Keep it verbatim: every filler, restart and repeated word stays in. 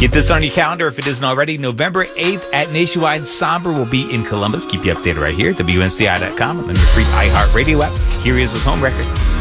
Get this on your calendar if it isn't already. November eighth at Nationwide Somber will be in Columbus. Keep you updated right here at W N C I dot com and on your free iHeartRadio app. Here he is with Home Record.